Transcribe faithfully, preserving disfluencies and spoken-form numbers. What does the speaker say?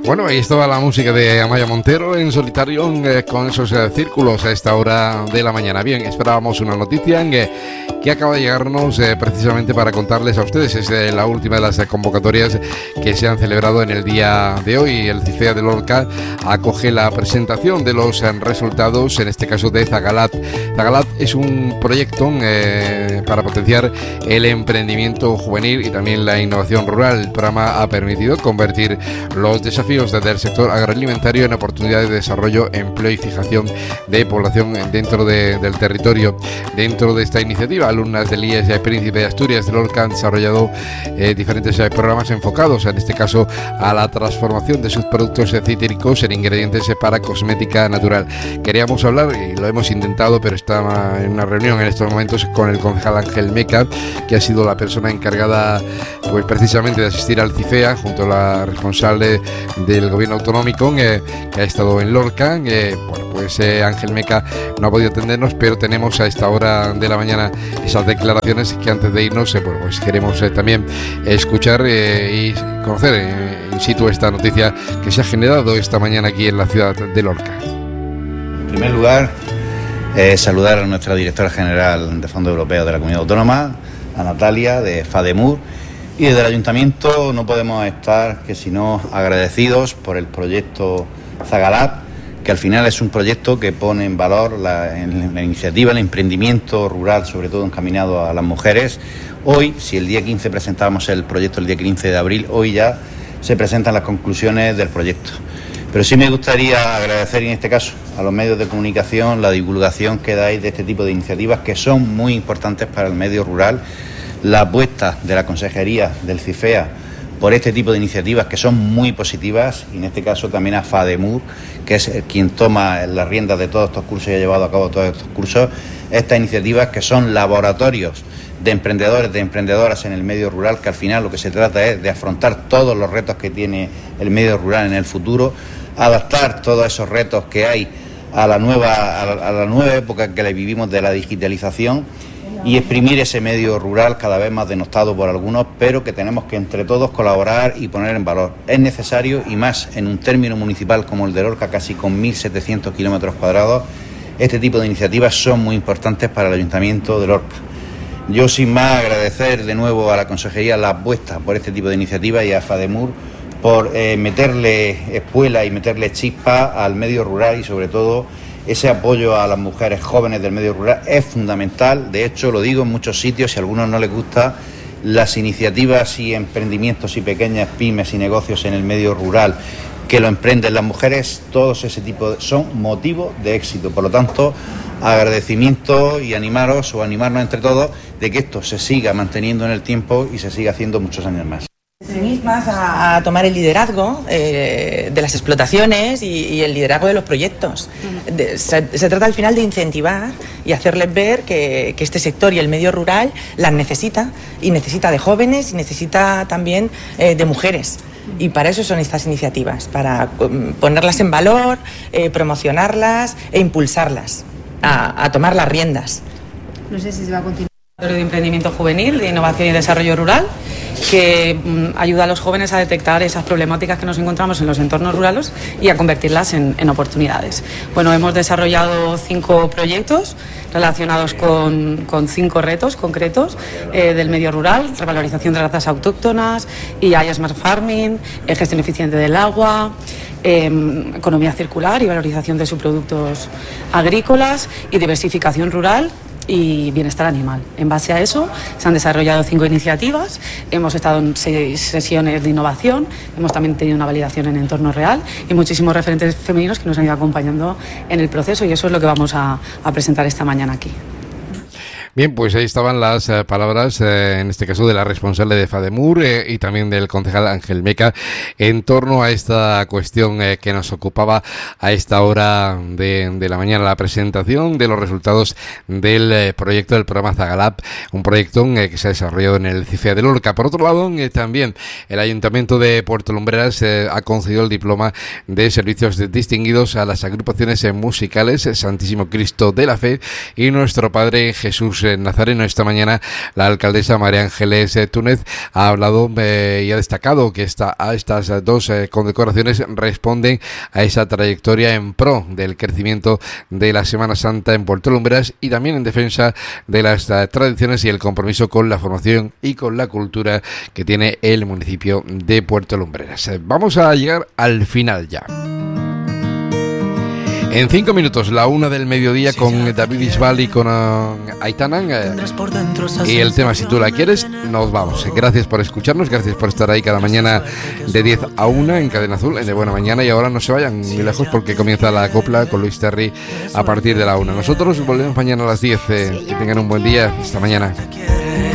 Bueno, ahí estaba la música de Amaya Montero en solitario eh, con esos eh, círculos a esta hora de la mañana. Bien, esperábamos una noticia eh, que acaba de llegarnos eh, precisamente para contarles a ustedes. Es eh, la última de las eh, convocatorias que se han celebrado en el día de hoy. El CIFEA de Lorca acoge la presentación de los eh, resultados, en este caso de Zagalat. Zagalat es un proyecto eh, para potenciar el emprendimiento juvenil y también la innovación rural. El programa ha permitido convertir los desafíos desde el sector agroalimentario en oportunidades de desarrollo, empleo y fijación de población dentro de, del territorio. Dentro de esta iniciativa, alumnas del I E S Príncipe de Asturias de Lorca han desarrollado eh, diferentes eh, programas enfocados, en este caso, a la transformación de sus productos eh, cítricos en ingredientes eh, para cosmética natural. Queríamos hablar, y lo hemos intentado, pero está en una reunión en estos momentos con el concejal Ángel Meca, que ha sido la persona encargada, pues precisamente de asistir al CIFEA, junto a la responsable del gobierno autonómico eh, que ha estado en Lorca. Eh, bueno, pues eh, Ángel Meca no ha podido atendernos, pero tenemos a esta hora de la mañana esas declaraciones que antes de irnos, eh, bueno, pues queremos eh, también escuchar eh, y conocer eh, in situ esta noticia que se ha generado esta mañana aquí en la ciudad de Lorca. En primer lugar, eh, saludar a nuestra directora general de Fondos Europeos de la Comunidad Autónoma, a Natalia, de FADEMUR. Y desde el Ayuntamiento no podemos estar que sino agradecidos por el proyecto Zagalat, que al final es un proyecto que pone en valor la, en la iniciativa, el emprendimiento rural, sobre todo encaminado a las mujeres. Hoy, si el día quince presentábamos el proyecto el día quince de abril, hoy ya se presentan las conclusiones del proyecto. Pero sí me gustaría agradecer en este caso a los medios de comunicación la divulgación que dais de este tipo de iniciativas que son muy importantes para el medio rural. La apuesta de la Consejería del CIFEA por este tipo de iniciativas que son muy positivas, y en este caso también a FADEMUR, que es quien toma las riendas de todos estos cursos y ha llevado a cabo todos estos cursos, estas iniciativas que son laboratorios de emprendedores, de emprendedoras en el medio rural, que al final lo que se trata es de afrontar todos los retos que tiene el medio rural en el futuro, adaptar todos esos retos que hay a la nueva, a la, a la nueva época que le vivimos de la digitalización, y exprimir ese medio rural cada vez más denostado por algunos, pero que tenemos que entre todos colaborar y poner en valor. Es necesario, y más en un término municipal como el de Lorca, casi con mil setecientos kilómetros cuadrados, este tipo de iniciativas son muy importantes para el Ayuntamiento de Lorca. Yo, sin más, agradecer de nuevo a la Consejería la apuesta por este tipo de iniciativas y a FADEMUR por eh, meterle espuela y meterle chispa al medio rural, y sobre todo ese apoyo a las mujeres jóvenes del medio rural es fundamental. De hecho, lo digo en muchos sitios, si a algunos no les gusta, las iniciativas y emprendimientos y pequeñas pymes y negocios en el medio rural que lo emprenden las mujeres, todos ese tipo de, son motivo de éxito. Por lo tanto, agradecimiento y animaros o animarnos entre todos de que esto se siga manteniendo en el tiempo y se siga haciendo muchos años más. Mismas a, a tomar el liderazgo eh, de las explotaciones y, y el liderazgo de los proyectos. De, se, se trata al final de incentivar y hacerles ver que, que este sector y el medio rural las necesita, y necesita de jóvenes y necesita también eh, de mujeres. Y para eso son estas iniciativas, para ponerlas en valor, eh, promocionarlas e impulsarlas a, a tomar las riendas. No sé si se va a continuar. De emprendimiento juvenil, de innovación y desarrollo rural, que mm, ayuda a los jóvenes a detectar esas problemáticas que nos encontramos en los entornos rurales y a convertirlas en, en oportunidades. Bueno, hemos desarrollado cinco proyectos relacionados con, con cinco retos concretos eh, del medio rural: revalorización de razas autóctonas, I A Smart Farming, eh, gestión eficiente del agua, eh, economía circular y valorización de subproductos agrícolas, y diversificación rural y bienestar animal. En base a eso se han desarrollado cinco iniciativas, hemos estado en seis sesiones de innovación, hemos también tenido una validación en entorno real y muchísimos referentes femeninos que nos han ido acompañando en el proceso, y eso es lo que vamos a, a presentar esta mañana aquí. Bien, pues ahí estaban las eh, palabras, eh, en este caso de la responsable de FADEMUR eh, y también del concejal Ángel Meca, en torno a esta cuestión eh, que nos ocupaba a esta hora de, de la mañana, la presentación de los resultados del eh, proyecto del programa Zagalat, un proyecto eh, que se ha desarrollado en el CIFEA de Lorca. Por otro lado, eh, también el Ayuntamiento de Puerto Lumbreras eh, ha concedido el diploma de servicios distinguidos a las agrupaciones eh, musicales Santísimo Cristo de la Fe y Nuestro Padre Jesús Jesús eh, Nazareno. Esta mañana la alcaldesa María Ángeles eh, Túnez ha hablado eh, y ha destacado que esta, a estas dos eh, condecoraciones responden a esa trayectoria en pro del crecimiento de la Semana Santa en Puerto Lumbreras y también en defensa de las uh, tradiciones y el compromiso con la formación y con la cultura que tiene el municipio de Puerto Lumbreras. Eh, vamos a llegar al final ya. En cinco minutos, la una del mediodía, con David Bisbal y con uh, Aitana. Eh, y el tema, si tú la quieres, nos vamos. Gracias por escucharnos, gracias por estar ahí cada mañana de diez a una en Cadena Azul, en De Buena Mañana. Y ahora no se vayan muy lejos porque comienza la copla con Luis Terry a partir de la una. Nosotros volvemos mañana a las diez. Eh, que tengan un buen día. Hasta mañana.